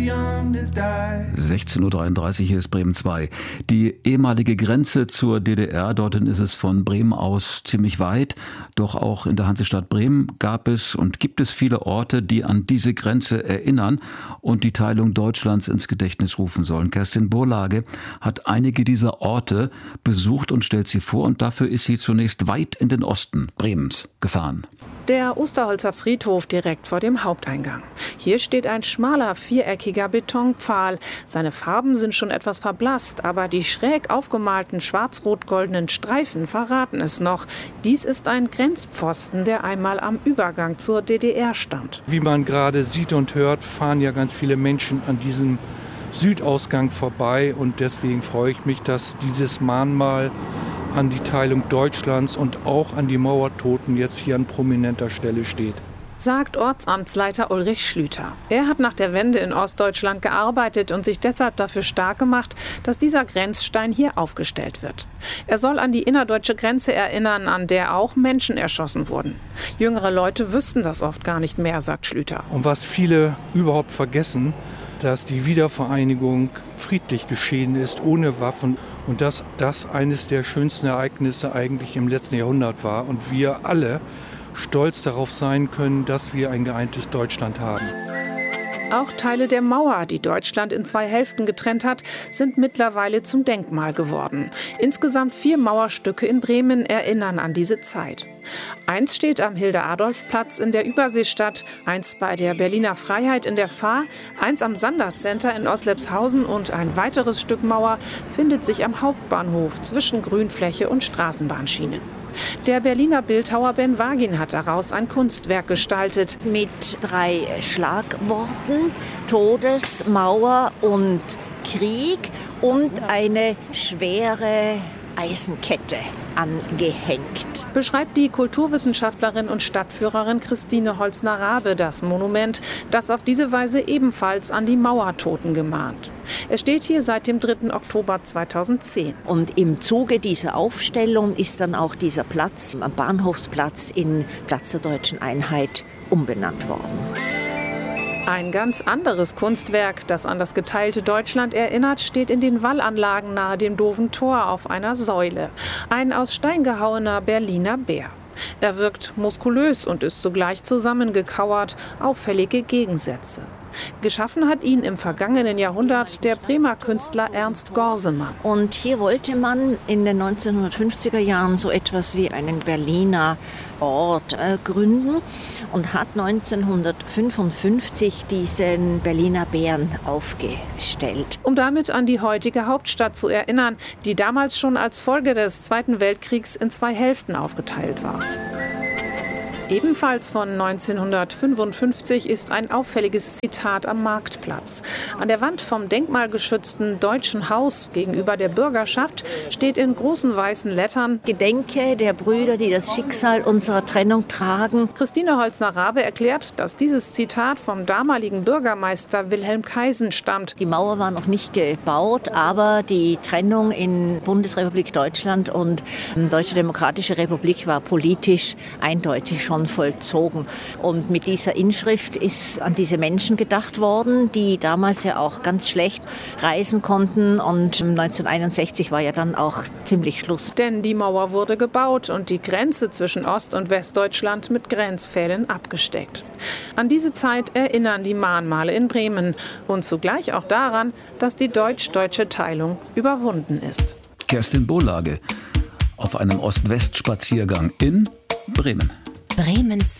16:33 Uhr, hier ist Bremen 2. Die ehemalige Grenze zur DDR, dorthin ist es von Bremen aus ziemlich weit. Doch auch in der Hansestadt Bremen gab es und gibt es viele Orte, die an diese Grenze erinnern und die Teilung Deutschlands ins Gedächtnis rufen sollen. Kerstin Burlage hat einige dieser Orte besucht und stellt sie vor. Und dafür ist sie zunächst weit in den Osten Bremens gefahren. Der Osterholzer Friedhof direkt vor dem Haupteingang. Hier steht ein schmaler, viereckiger Betonpfahl. Seine Farben sind schon etwas verblasst, aber die schräg aufgemalten schwarz-rot-goldenen Streifen verraten es noch. Dies ist ein Grenzpfosten, der einmal am Übergang zur DDR stand. Wie man gerade sieht und hört, fahren ja ganz viele Menschen an diesem Südausgang vorbei. Und deswegen freue ich mich, dass dieses Mahnmal an die Teilung Deutschlands und auch an die Mauertoten jetzt hier an prominenter Stelle steht. Sagt Ortsamtsleiter Ulrich Schlüter. Er hat nach der Wende in Ostdeutschland gearbeitet und sich deshalb dafür stark gemacht, dass dieser Grenzstein hier aufgestellt wird. Er soll an die innerdeutsche Grenze erinnern, an der auch Menschen erschossen wurden. Jüngere Leute wüssten das oft gar nicht mehr, sagt Schlüter. Und was viele überhaupt vergessen, dass die Wiedervereinigung friedlich geschehen ist, ohne Waffen. Und dass das eines der schönsten Ereignisse eigentlich im letzten Jahrhundert war. Und wir alle stolz darauf sein können, dass wir ein geeintes Deutschland haben. Auch Teile der Mauer, die Deutschland in 2 Hälften getrennt hat, sind mittlerweile zum Denkmal geworden. Insgesamt 4 Mauerstücke in Bremen erinnern an diese Zeit. Eins steht am Hilde-Adolf-Platz in der Überseestadt, eins bei der Berliner Freiheit in der Fahr, eins am Sanders Center in Oslepshausen und ein weiteres Stück Mauer findet sich am Hauptbahnhof zwischen Grünfläche und Straßenbahnschienen. Der Berliner Bildhauer Ben Wagin hat daraus ein Kunstwerk gestaltet. Mit 3 Schlagworten: Todes-, Mauer und Krieg und eine schwere Eisenkette angehängt. Beschreibt die Kulturwissenschaftlerin und Stadtführerin Christine Holzner-Rabe das Monument, das auf diese Weise ebenfalls an die Mauertoten gemahnt. Es steht hier seit dem 3. Oktober 2010. Und im Zuge dieser Aufstellung ist dann auch dieser Platz am Bahnhofsplatz in Platz der Deutschen Einheit umbenannt worden. Ein ganz anderes Kunstwerk, das an das geteilte Deutschland erinnert, steht in den Wallanlagen nahe dem Doofen Tor auf einer Säule. Ein aus Stein gehauener Berliner Bär. Er wirkt muskulös und ist zugleich zusammengekauert, auffällige Gegensätze. Geschaffen hat ihn im vergangenen Jahrhundert der Bremer Künstler Ernst Gorsemann. Und hier wollte man in den 1950er Jahren so etwas wie einen Berliner Ort gründen und hat 1955 diesen Berliner Bären aufgestellt. Um damit an die heutige Hauptstadt zu erinnern, die damals schon als Folge des Zweiten Weltkriegs in 2 Hälften aufgeteilt war. Ebenfalls von 1955 ist ein auffälliges Zitat am Marktplatz. An der Wand vom denkmalgeschützten Deutschen Haus gegenüber der Bürgerschaft steht in großen weißen Lettern: Gedenke der Brüder, die das Schicksal unserer Trennung tragen. Christine Holzner-Rabe erklärt, dass dieses Zitat vom damaligen Bürgermeister Wilhelm Kaisen stammt. Die Mauer war noch nicht gebaut, aber die Trennung in Bundesrepublik Deutschland und Deutsche Demokratische Republik war politisch eindeutig schon vollzogen. Und mit dieser Inschrift ist an diese Menschen gedacht worden, die damals ja auch ganz schlecht reisen konnten. Und 1961 war ja dann auch ziemlich Schluss. Denn die Mauer wurde gebaut und die Grenze zwischen Ost- und Westdeutschland mit Grenzpfählen abgesteckt. An diese Zeit erinnern die Mahnmale in Bremen und zugleich auch daran, dass die deutsch-deutsche Teilung überwunden ist. Kerstin Burlage auf einem Ost-West-Spaziergang in Bremen. Bremen